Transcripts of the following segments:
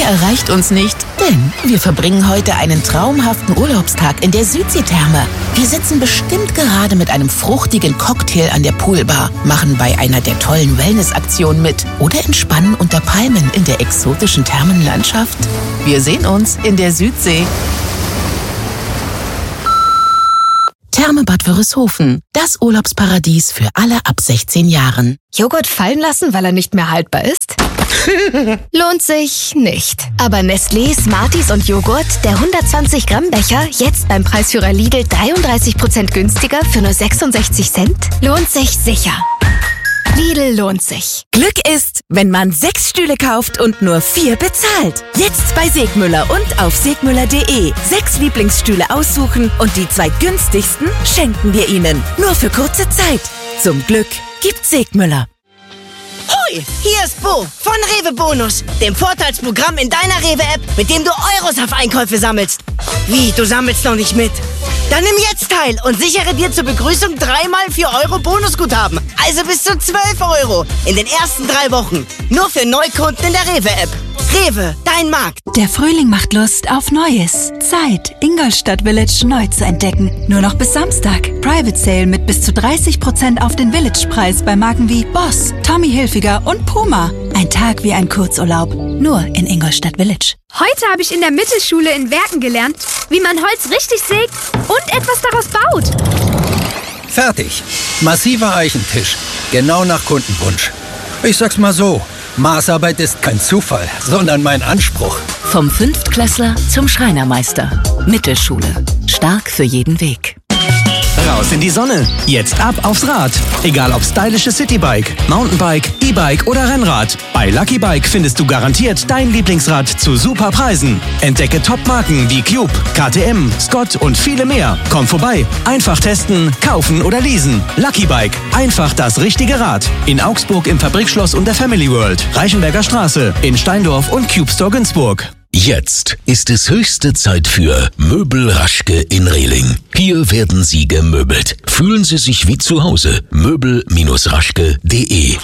erreicht uns nicht, denn wir verbringen heute einen traumhaften Urlaubstag in der Südseetherme. Wir sitzen bestimmt gerade mit einem fruchtigen Cocktail an der Poolbar, machen bei einer der tollen Wellnessaktionen mit oder entspannen unter Palmen in der exotischen Thermenlandschaft. Wir sehen uns in der Südsee. Therme Bad Wörishofen, das Urlaubsparadies für alle ab 16 Jahren. Joghurt fallen lassen, weil er nicht mehr haltbar ist? Lohnt sich nicht. Aber Nestlé, Smarties und Joghurt, der 120 Gramm Becher, jetzt beim Preisführer Lidl 33% günstiger für nur 66 Cent, lohnt sich sicher. Lidl lohnt sich. Glück ist, wenn man 6 Stühle kauft und nur 4 bezahlt. Jetzt bei Segmüller und auf segmüller.de. 6 Lieblingsstühle aussuchen und die 2 günstigsten schenken wir Ihnen. Nur für kurze Zeit. Zum Glück gibt Segmüller. Hoi, hier ist Bo von Rewe Bonus, dem Vorteilsprogramm in deiner Rewe-App, mit dem du Euros auf Einkäufe sammelst. Wie, du sammelst noch nicht mit? Dann nimm jetzt teil und sichere dir zur Begrüßung 3x 4 Euro Bonusguthaben. Also bis zu 12 Euro in den ersten 3 Wochen. Nur für Neukunden in der Rewe-App. Rewe, dein Markt. Der Frühling macht Lust auf Neues. Zeit, Ingolstadt Village neu zu entdecken. Nur noch bis Samstag. Private Sale mit bis zu 30% auf den Village-Preis bei Marken wie Boss, Tommy Hilfiger und Puma. Ein Tag wie ein Kurzurlaub. Nur in Ingolstadt Village. Heute habe ich in der Mittelschule in Werken gelernt, wie man Holz richtig sägt und etwas daraus baut. Fertig. Massiver Eichentisch. Genau nach Kundenwunsch. Ich sag's mal so. Maßarbeit ist kein Zufall, sondern mein Anspruch. Vom Fünftklässler zum Schreinermeister. Mittelschule. Stark für jeden Weg. Raus in die Sonne. Jetzt ab aufs Rad. Egal ob stylisches Citybike, Mountainbike, E-Bike oder Rennrad. Bei Lucky Bike findest du garantiert dein Lieblingsrad zu super Preisen. Entdecke Top-Marken wie Cube, KTM, Scott und viele mehr. Komm vorbei. Einfach testen, kaufen oder leasen. Lucky Bike. Einfach das richtige Rad. In Augsburg im Fabrikschloss und der Family World. Reichenberger Straße. In Steindorf und Cube Store Günzburg. Jetzt ist es höchste Zeit für Möbel Raschke in Rehling. Hier werden Sie gemöbelt. Fühlen Sie sich wie zu Hause. Möbel-raschke.de.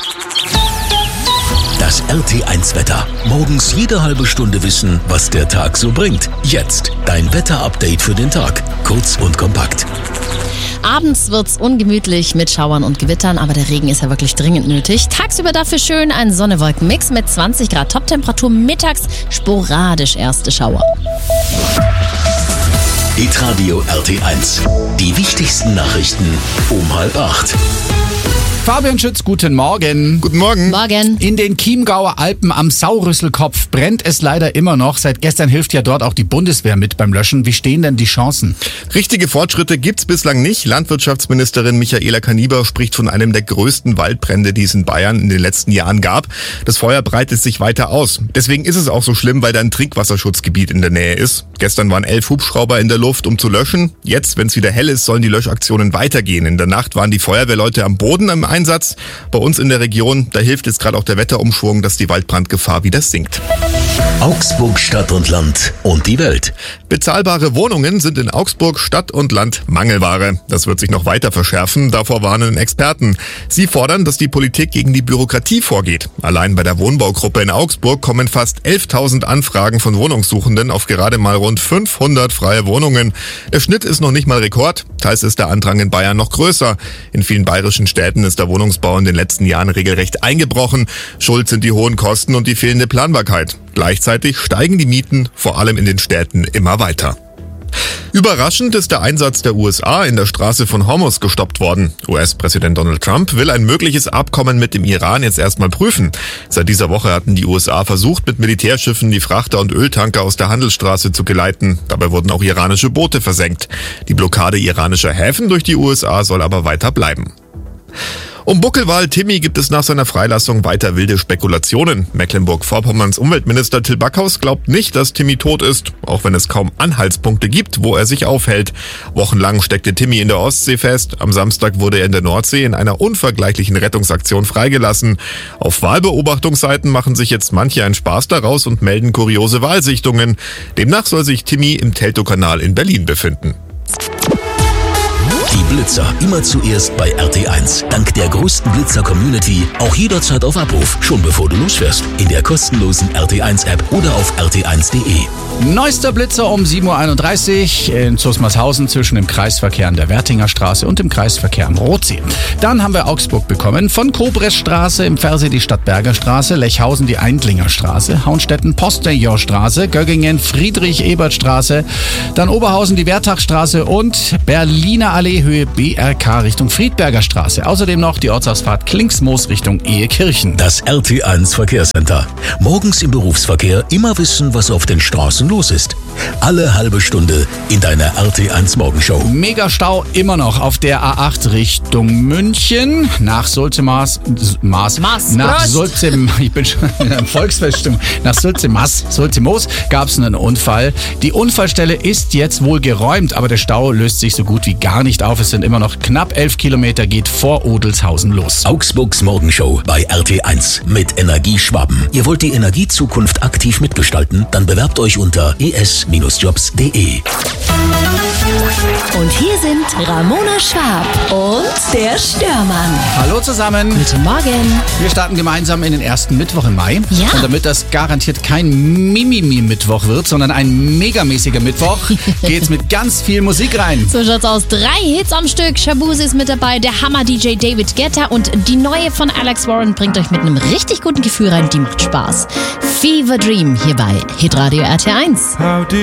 Das RT1-Wetter. Morgens jede halbe Stunde wissen, was der Tag so bringt. Jetzt dein Wetter-Update für den Tag. Kurz und kompakt. Abends wird's ungemütlich mit Schauern und Gewittern, aber der Regen ist ja wirklich dringend nötig. Tagsüber dafür schön ein Sonne-Wolken-Mix mit 20 Grad Toptemperatur, mittags sporadisch erste Schauer. Hitradio RT1. Die wichtigsten Nachrichten um 7:30. Fabian Schütz, guten Morgen. Guten Morgen. Morgen. In den Chiemgauer Alpen am Saurüsselkopf brennt es leider immer noch. Seit gestern hilft ja dort auch die Bundeswehr mit beim Löschen. Wie stehen denn die Chancen? Richtige Fortschritte gibt's bislang nicht. Landwirtschaftsministerin Michaela Kaniber spricht von einem der größten Waldbrände, die es in Bayern in den letzten Jahren gab. Das Feuer breitet sich weiter aus. Deswegen ist es auch so schlimm, weil da ein Trinkwasserschutzgebiet in der Nähe ist. Gestern waren 11 Hubschrauber in der Luft, um zu löschen. Jetzt, wenn es wieder hell ist, sollen die Löschaktionen weitergehen. In der Nacht waren die Feuerwehrleute am Boden im Einsatz. Bei uns in der Region, da hilft jetzt gerade auch der Wetterumschwung, dass die Waldbrandgefahr wieder sinkt. Augsburg Stadt und Land und die Welt. Bezahlbare Wohnungen sind in Augsburg Stadt und Land Mangelware. Das wird sich noch weiter verschärfen, davor warnen Experten. Sie fordern, dass die Politik gegen die Bürokratie vorgeht. Allein bei der Wohnbaugruppe in Augsburg kommen fast 11.000 Anfragen von Wohnungssuchenden auf gerade mal rund 500 freie Wohnungen. Der Schnitt ist noch nicht mal Rekord, teils ist der Andrang in Bayern noch größer. In vielen bayerischen Städten ist der Wohnungsbau in den letzten Jahren regelrecht eingebrochen. Schuld sind die hohen Kosten und die fehlende Planbarkeit. Gleichzeitig steigen die Mieten, vor allem in den Städten, immer weiter. Überraschend ist der Einsatz der USA in der Straße von Hormuz gestoppt worden. US-Präsident Donald Trump will ein mögliches Abkommen mit dem Iran jetzt erstmal prüfen. Seit dieser Woche hatten die USA versucht, mit Militärschiffen die Frachter und Öltanker aus der Handelsstraße zu geleiten. Dabei wurden auch iranische Boote versenkt. Die Blockade iranischer Häfen durch die USA soll aber weiter bleiben. Um Buckelwal Timmy gibt es nach seiner Freilassung weiter wilde Spekulationen. Mecklenburg-Vorpommerns Umweltminister Till Backhaus glaubt nicht, dass Timmy tot ist, auch wenn es kaum Anhaltspunkte gibt, wo er sich aufhält. Wochenlang steckte Timmy in der Ostsee fest. Am Samstag wurde er in der Nordsee in einer unvergleichlichen Rettungsaktion freigelassen. Auf Walbeobachtungsseiten machen sich jetzt manche einen Spaß daraus und melden kuriose Walsichtungen. Demnach soll sich Timmy im Teltowkanal in Berlin befinden. Die Blitzer immer zuerst bei RT1. Dank der größten Blitzer-Community auch jederzeit auf Abruf, schon bevor du losfährst. In der kostenlosen RT1-App oder auf rt1.de. Neuester Blitzer um 7.31 Uhr in Zusmarshausen zwischen dem Kreisverkehr an der Wertinger Straße und dem Kreisverkehr am Rotsee. Dann haben wir Augsburg bekommen, von Kobresstraße im Versee die Stadtberger Straße, Lechhausen die Eindlinger Straße, Haunstetten Postillon-Straße, Göggingen Friedrich-Ebert-Straße, dann Oberhausen die Wertachstraße und Berliner Allee Höhe BRK Richtung Friedberger Straße. Außerdem noch die Ortsausfahrt Klingsmoos Richtung Ehekirchen. Das RT1 Verkehrscenter. Morgens im Berufsverkehr immer wissen, was auf den Straßen los ist. Alle halbe Stunde in deiner RT1 Morgenshow. Megastau immer noch auf der A8 Richtung München. Nach Sulzemaß. Ich bin schon in einer Volksfeststimmung. Nach Sulzimoos gab es einen Unfall. Die Unfallstelle ist jetzt wohl geräumt, aber der Stau löst sich so gut wie gar nicht auf. Es sind immer noch knapp 11 Kilometer, geht vor Odelshausen los. Augsburgs Morgenshow bei RT1 mit Energieschwaben. Ihr wollt die Energiezukunft aktiv mitgestalten? Dann bewerbt euch unter es-jobs.de. Und hier sind Ramona Schwab und der Störmann. Hallo zusammen. Guten Morgen. Wir starten gemeinsam in den ersten Mittwoch im Mai. Ja. Und damit das garantiert kein Mimimi-Mittwoch wird, sondern ein megamäßiger Mittwoch, geht's mit ganz viel Musik rein. So schaut's aus. 3 Hits am Stück. Shabuzi ist mit dabei, der Hammer-DJ David Guetta und die neue von Alex Warren bringt euch mit einem richtig guten Gefühl rein. Die macht Spaß. Fever Dream hier bei Hitradio RT1.